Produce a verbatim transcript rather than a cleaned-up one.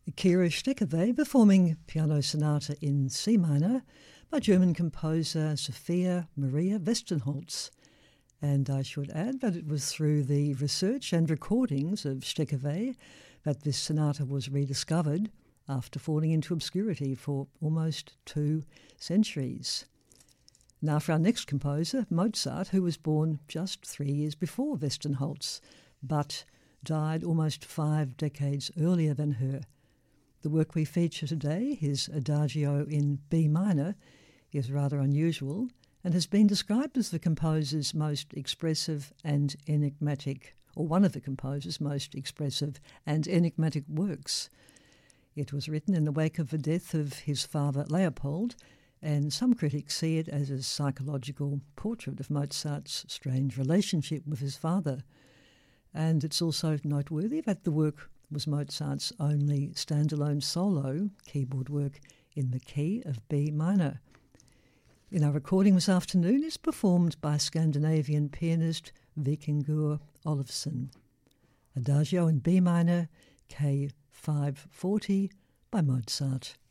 Kira Steckerwe performing Piano Sonata in C minor by German composer Sophia Maria Westenholz. And I should add that it was through the research and recordings of Steckerwe that this sonata was rediscovered after falling into obscurity for almost two centuries. Now for our next composer, Mozart, who was born just three years before Westenholz, but died almost five decades earlier than her. The work we feature today, his Adagio in B minor, is rather unusual and has been described as the composer's most expressive and enigmatic, or one of the composer's most expressive and enigmatic works. It was written in the wake of the death of his father Leopold, and some critics see it as a psychological portrait of Mozart's strange relationship with his father. And it's also noteworthy that the work was Mozart's only standalone solo keyboard work in the key of B minor. In our recording this afternoon is performed by Scandinavian pianist Vikingur Olafsson. Adagio in B minor, K five forty by Mozart.